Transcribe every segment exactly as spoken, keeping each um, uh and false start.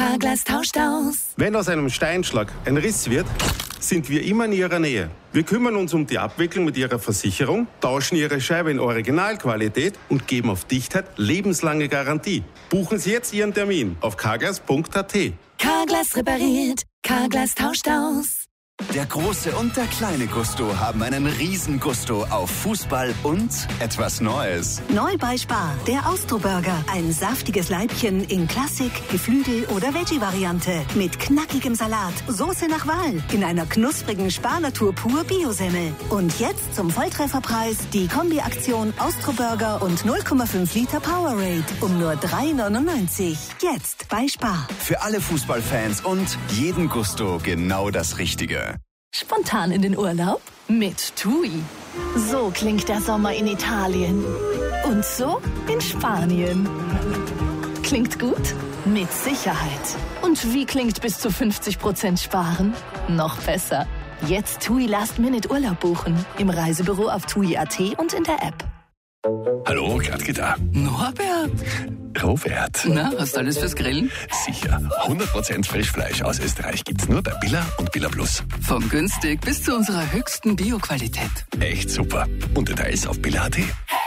Carglass tauscht aus. Wenn aus einem Steinschlag ein Riss wird, sind wir immer in Ihrer Nähe. Wir kümmern uns um die Abwicklung mit Ihrer Versicherung, tauschen Ihre Scheibe in Originalqualität und geben auf Dichtheit lebenslange Garantie. Buchen Sie jetzt Ihren Termin auf carglass punkt a t. Carglass repariert, Carglass tauscht aus. Der große und der kleine Gusto haben einen riesen Gusto auf Fußball und etwas Neues. Neu bei Spar, der Austro-Burger. Ein saftiges Leibchen in Klassik, Geflügel- oder Veggie-Variante. Mit knackigem Salat, Soße nach Wahl, in einer knusprigen Spar-Natur pur Bio-Semmel. Und jetzt zum Volltrefferpreis die Kombi-Aktion Austro-Burger und null Komma fünf Liter Powerade um nur drei neunundneunzig. Jetzt bei Spar. Für alle Fußballfans und jeden Gusto genau das Richtige. Spontan in den Urlaub mit TUI. So klingt der Sommer in Italien. Und so in Spanien. Klingt gut? Mit Sicherheit. Und wie klingt bis zu fünfzig Prozent sparen? Noch besser. Jetzt TUI Last Minute Urlaub buchen. Im Reisebüro auf tui punkt a t und in der App. Hallo, Gradke da. Norbert. Robert. Na, hast du alles fürs Grillen? Sicher. hundert Prozent Frischfleisch aus Österreich gibt's nur bei Billa und Billa Plus. Vom günstig bis zu unserer höchsten Bio-Qualität. Echt super. Und Details auf billa punkt a t.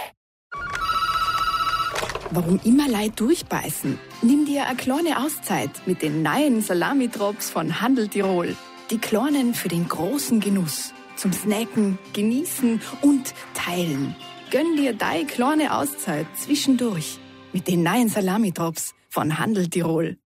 Warum immer Leute durchbeißen? Nimm dir eine kleine Auszeit mit den neuen Salami-Drops von Handel Tirol. Die kleinen für den großen Genuss. Zum Snacken, Genießen und Teilen. Gönn dir deine kleine Auszeit zwischendurch mit den neuen Salami-Drops von Handel Tirol.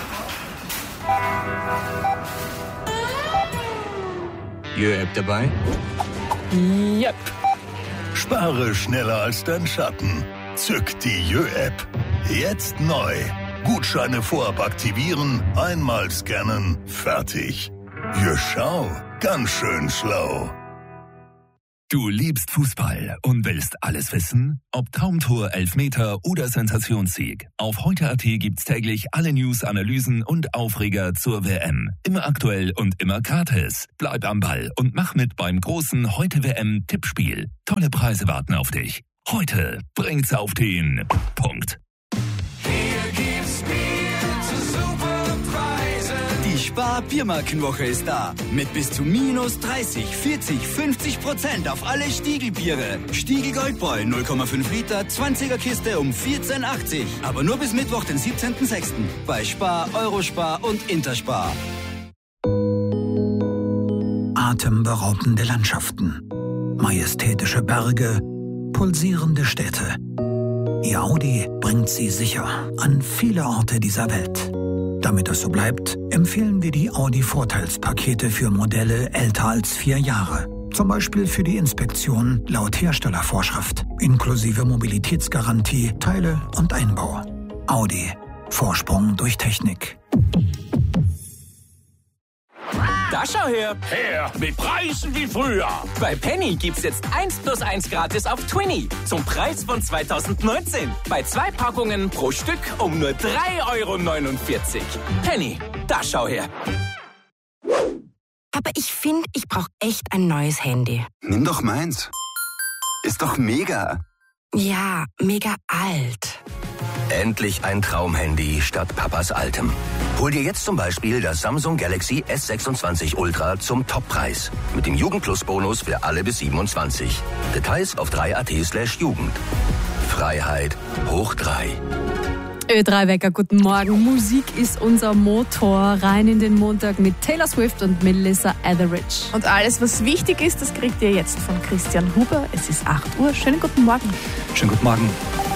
Jö-App dabei? Yep. Spare schneller als dein Schatten. Zück die Jö-App. Jetzt neu. Gutscheine vorab aktivieren, einmal scannen, fertig. Jö, schau, ganz schön schlau. Du liebst Fußball und willst alles wissen? Ob Traumtor, Elfmeter oder Sensationssieg. Auf heute punkt a t gibt's täglich alle News, Analysen und Aufreger zur W M. Immer aktuell und immer gratis. Bleib am Ball und mach mit beim großen Heute-W M-Tippspiel. Tolle Preise warten auf dich. Heute bringt's auf den Punkt. Die Spar-Biermarkenwoche ist da. Mit bis zu minus dreißig, vierzig, fünfzig Prozent auf alle Stiegelbiere. Stiegel Goldbräu null Komma fünf Liter, zwanziger Kiste um vierzehn achtzig. Aber nur bis Mittwoch, den siebzehnten sechsten Bei Spar, Eurospar und Interspar. Atemberaubende Landschaften, majestätische Berge, pulsierende Städte. Ihr Audi bringt sie sicher an viele Orte dieser Welt. Damit es so bleibt, empfehlen wir die Audi-Vorteilspakete für Modelle älter als vier Jahre. Zum Beispiel für die Inspektion laut Herstellervorschrift, inklusive Mobilitätsgarantie, Teile und Einbau. Audi. Vorsprung durch Technik. Da schau her! Her mit Preisen wie früher! Bei Penny gibt's jetzt eins plus eins gratis auf Twinny zum Preis von zweitausendneunzehn. Bei zwei Packungen pro Stück um nur drei Euro neunundvierzig. Penny, da schau her! Aber ich finde, ich brauche echt ein neues Handy. Nimm doch meins. Ist doch mega. Ja, mega alt. Endlich ein Traumhandy statt Papas altem. Hol dir jetzt zum Beispiel das Samsung Galaxy S sechsundzwanzig Ultra zum Toppreis. Mit dem Jugend-Plus-Bonus für alle bis siebenundzwanzig. Details auf drei punkt a t slash Jugend. Freiheit hoch drei. Ö drei Wecker, guten Morgen. Musik ist unser Motor. Rein in den Montag mit Taylor Swift und Melissa Etheridge. Und alles, was wichtig ist, das kriegt ihr jetzt von Christian Huber. Es ist acht Uhr. Schönen guten Morgen. Schönen guten Morgen.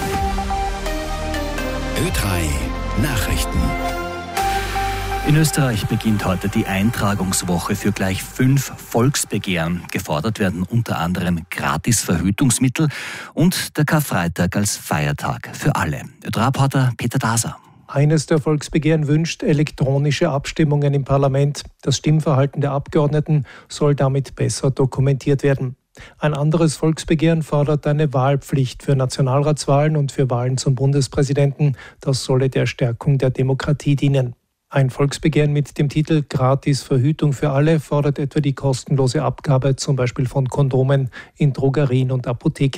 Ö drei Nachrichten. In Österreich beginnt heute die Eintragungswoche für gleich fünf Volksbegehren. Gefordert werden unter anderem Gratis-Verhütungsmittel und der Karfreitag als Feiertag für alle. Ö drei Reporter Peter Daser. Eines der Volksbegehren wünscht elektronische Abstimmungen im Parlament. Das Stimmverhalten der Abgeordneten soll damit besser dokumentiert werden. Ein anderes Volksbegehren fordert eine Wahlpflicht für Nationalratswahlen und für Wahlen zum Bundespräsidenten. Das solle der Stärkung der Demokratie dienen. Ein Volksbegehren mit dem Titel Gratis-Verhütung für alle fordert etwa die kostenlose Abgabe zum Beispiel von Kondomen in Drogerien und Apotheken.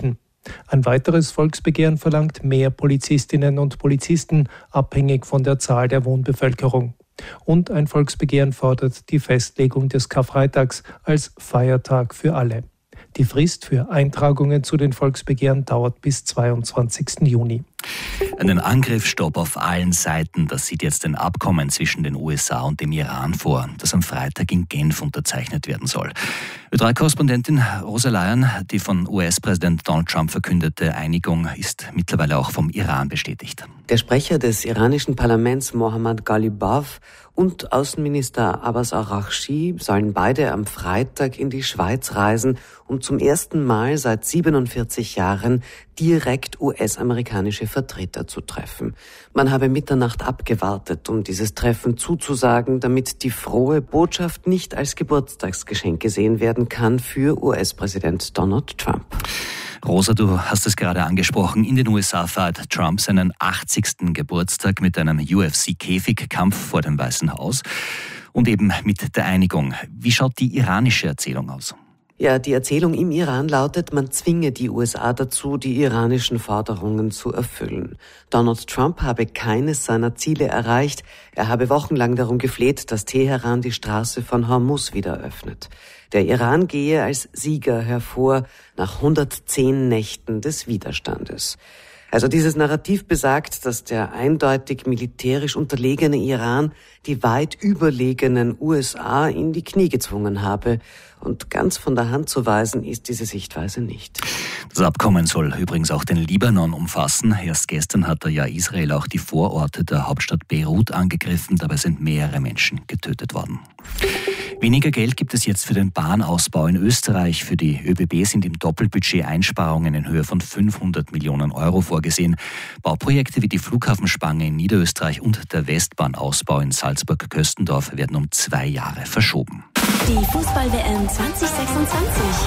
Ein weiteres Volksbegehren verlangt mehr Polizistinnen und Polizisten, abhängig von der Zahl der Wohnbevölkerung. Und ein Volksbegehren fordert die Festlegung des Karfreitags als Feiertag für alle. Die Frist für Eintragungen zu den Volksbegehren dauert bis zweiundzwanzigsten Juni. Einen Angriffsstopp auf allen Seiten, das sieht jetzt ein Abkommen zwischen den U S A und dem Iran vor, das am Freitag in Genf unterzeichnet werden soll. Ö drei Korrespondentin Rosa Lyon, die von U S-Präsident Donald Trump verkündete Einigung ist mittlerweile auch vom Iran bestätigt. Der Sprecher des iranischen Parlaments Mohammad Ghalibaf und Außenminister Abbas Araghchi sollen beide am Freitag in die Schweiz reisen, um zum ersten Mal seit siebenundvierzig Jahren direkt U S-amerikanische Vertreter zu treffen. Man habe Mitternacht abgewartet, um dieses Treffen zuzusagen, damit die frohe Botschaft nicht als Geburtstagsgeschenk gesehen werden kann für U S-Präsident Donald Trump. Rosa, du hast es gerade angesprochen. In den U S A feiert Trump seinen achtzigsten Geburtstag mit einem U F C-Käfigkampf vor dem Weißen Haus und eben mit der Einigung. Wie schaut die iranische Erzählung aus? Ja, die Erzählung im Iran lautet, man zwinge die U S A dazu, die iranischen Forderungen zu erfüllen. Donald Trump habe keines seiner Ziele erreicht. Er habe wochenlang darum gefleht, dass Teheran die Straße von Hormuz wieder öffnet. Der Iran gehe als Sieger hervor nach hundertzehn Nächten des Widerstandes. Also dieses Narrativ besagt, dass der eindeutig militärisch unterlegene Iran die weit überlegenen U S A in die Knie gezwungen habe. Und ganz von der Hand zu weisen ist diese Sichtweise nicht. Das Abkommen soll übrigens auch den Libanon umfassen. Erst gestern hat ja Israel auch die Vororte der Hauptstadt Beirut angegriffen. Dabei sind mehrere Menschen getötet worden. Weniger Geld gibt es jetzt für den Bahnausbau in Österreich. Für die ÖBB sind im Doppelbudget Einsparungen in Höhe von fünfhundert Millionen Euro vorgesehen. Bauprojekte wie die Flughafenspange in Niederösterreich und der Westbahnausbau in Salzburg-Köstendorf werden um zwei Jahre verschoben. Die Fußball-W M zwanzig sechsundzwanzig.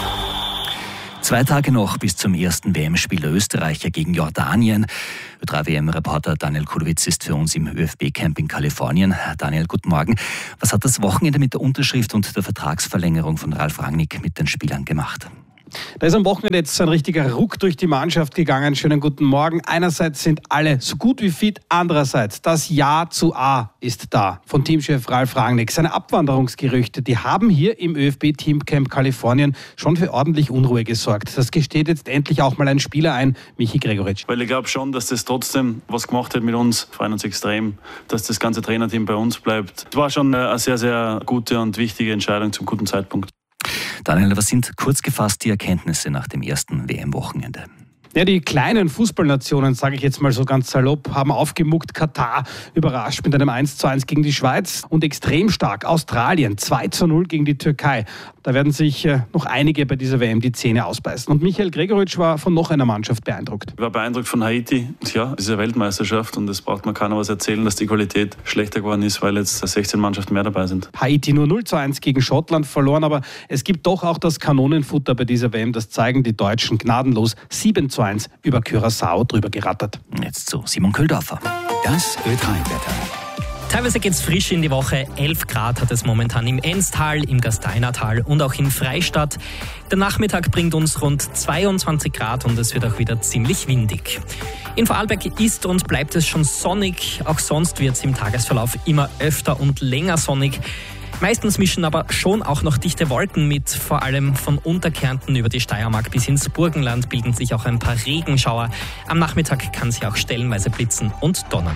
Zwei Tage noch bis zum ersten W M-Spiel der Österreicher gegen Jordanien. Ö drei W M-Reporter Daniel Kulowitz ist für uns im Ö F B-Camp in Kalifornien. Daniel, guten Morgen. Was hat das Wochenende mit der Unterschrift und der Vertragsverlängerung von Ralf Rangnick mit den Spielern gemacht? Da ist am Wochenende jetzt ein richtiger Ruck durch die Mannschaft gegangen. Schönen guten Morgen. Einerseits sind alle so gut wie fit, andererseits das Ja zu A ist da von Teamchef Ralf Rangnick. Seine Abwanderungsgerüchte, die haben hier im Ö F B-Teamcamp Kalifornien schon für ordentlich Unruhe gesorgt. Das gesteht jetzt endlich auch mal ein Spieler ein, Michi Gregoritsch. Weil ich glaube schon, dass das trotzdem was gemacht hat mit uns. Freuen uns extrem, dass das ganze Trainerteam bei uns bleibt. Es war schon eine sehr, sehr gute und wichtige Entscheidung zum guten Zeitpunkt. Daniel, was sind kurz gefasst die Erkenntnisse nach dem ersten W M-Wochenende? Ja, die kleinen Fußballnationen, sage ich jetzt mal so ganz salopp, haben aufgemuckt. Katar überrascht mit einem eins zu eins gegen die Schweiz und extrem stark Australien zwei zu null gegen die Türkei. Da werden sich äh, noch einige bei dieser W M die Zähne ausbeißen. Und Michael Gregoritsch war von noch einer Mannschaft beeindruckt. Ich war beeindruckt von Haiti. Ja, es ist eine Weltmeisterschaft und es braucht man keiner was erzählen, dass die Qualität schlechter geworden ist, weil jetzt sechzehn Mannschaften mehr dabei sind. Haiti nur null zu eins gegen Schottland verloren, aber es gibt doch auch das Kanonenfutter bei dieser W M. Das zeigen die Deutschen gnadenlos. sieben zu eins über Curaçao drüber gerattert. Jetzt zu Simon Köldorfer. Das Ö drei Wetter. Teilweise geht es frisch in die Woche. elf Grad hat es momentan im Enztal, im Gasteinertal und auch in Freistadt. Der Nachmittag bringt uns rund zweiundzwanzig Grad und es wird auch wieder ziemlich windig. In Vorarlberg ist und bleibt es schon sonnig. Auch sonst wird es im Tagesverlauf immer öfter und länger sonnig. Meistens mischen aber schon auch noch dichte Wolken mit. Vor allem von Unterkärnten über die Steiermark bis ins Burgenland bilden sich auch ein paar Regenschauer. Am Nachmittag kann es ja auch stellenweise blitzen und donnern.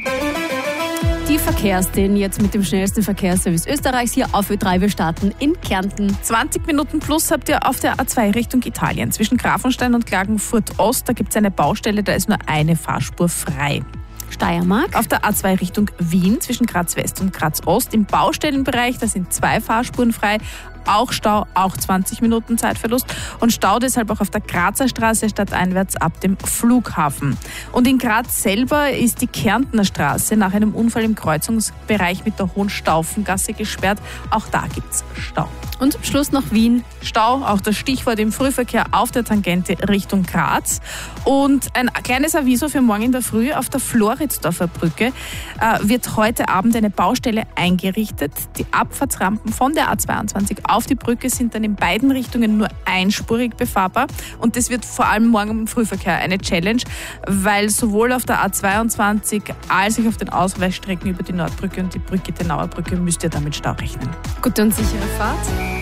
Die Verkehrsszenen jetzt mit dem schnellsten Verkehrsservice Österreichs hier auf Ö drei. Wir starten in Kärnten. zwanzig Minuten plus habt ihr auf der A zwei Richtung Italien. Zwischen Grafenstein und Klagenfurt Ost, da gibt es eine Baustelle, da ist nur eine Fahrspur frei. Steiermark. Auf der A zwei Richtung Wien zwischen Graz West und Graz Ost im Baustellenbereich, da sind zwei Fahrspuren frei. Auch Stau, auch zwanzig Minuten Zeitverlust und Stau deshalb auch auf der Grazer Straße stadteinwärts ab dem Flughafen. Und in Graz selber ist die Kärntner Straße nach einem Unfall im Kreuzungsbereich mit der Hohenstaufengasse gesperrt. Auch da gibt's Stau. Und zum Schluss noch Wien. Stau, auch das Stichwort im Frühverkehr auf der Tangente Richtung Graz. Und ein kleines Aviso für morgen in der Früh auf der Floridsdorfer Brücke äh, wird heute Abend eine Baustelle eingerichtet. Die Abfahrtsrampen von der A zweiundzwanzig auf auf die Brücke sind dann in beiden Richtungen nur einspurig befahrbar. Und das wird vor allem morgen im Frühverkehr eine Challenge, weil sowohl auf der A zweiundzwanzig als auch auf den Ausweichstrecken über die Nordbrücke und die Brücke-Tenauer Brücke müsst ihr damit Stau rechnen. Gute und sichere Fahrt.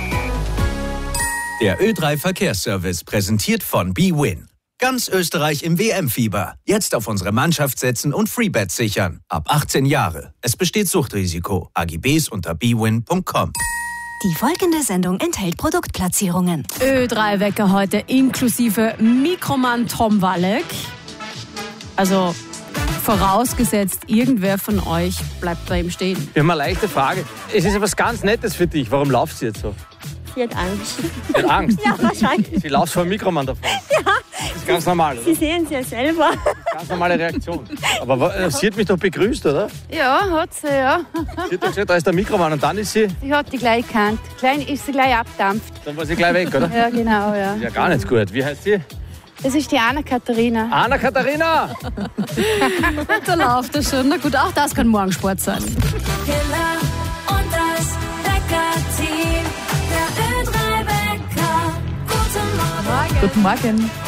Der Ö drei Verkehrsservice präsentiert von B-Win. Ganz Österreich im W M-Fieber. Jetzt auf unsere Mannschaft setzen und Freebets sichern. Ab achtzehn Jahre. Es besteht Suchtrisiko. A G Bs unter b win punkt com. Die folgende Sendung enthält Produktplatzierungen. Ö drei Wecker heute inklusive Mikroman Tom Walleck. Also vorausgesetzt, irgendwer von euch bleibt bei ihm stehen. Wir haben eine leichte Frage. Es ist etwas ganz Nettes für dich. Warum laufst du jetzt so? Sie hat Angst. Sie hat Angst? Ja, wahrscheinlich. Sie läuft vor dem Mikroman davon. Ja. Das ist ganz normal, oder? Sie sehen es ja selber. Ganz normale Reaktion. Aber sie hat mich doch begrüßt, oder? Ja, hat sie, ja. Sie hat doch gesagt, da ist der Mikroman und dann ist sie... Sie hat die gleich gekannt. Klein ist sie gleich abdampft. Dann war sie gleich weg, oder? Ja, genau, ja. Ja, gar nicht gut. Wie heißt sie? Das ist die Anna-Katharina. Anna-Katharina! Da läuft er schon. Na gut, auch das kann Morgensport sein. Killer und das Wecker-Team. Der Ö drei Wecker. Guten Morgen. Guten Morgen.